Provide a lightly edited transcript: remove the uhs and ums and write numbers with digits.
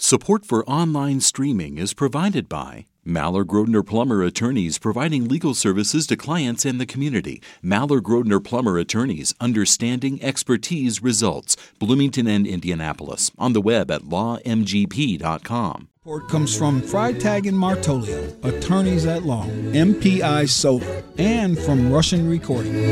Support for online streaming is provided by Maller Grodner Plummer Attorneys, providing legal services to clients and the community. Maller Grodner Plummer Attorneys, understanding expertise results. Bloomington and Indianapolis. On the web at lawmgp.com. Support comes from Freitag and Martolio, attorneys at law, MPI Solar, and from Russian Recording.